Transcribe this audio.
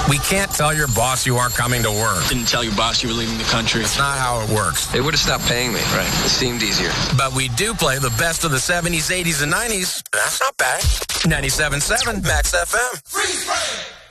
We can't tell your boss you aren't coming to work. Didn't tell your boss you were leaving the country. It's not how it works. They would have stopped paying me. Right. It seemed easier. But we do play the best of the 70s, 80s, and 90s. That's not bad. 97.7 Max FM. Freeze frame!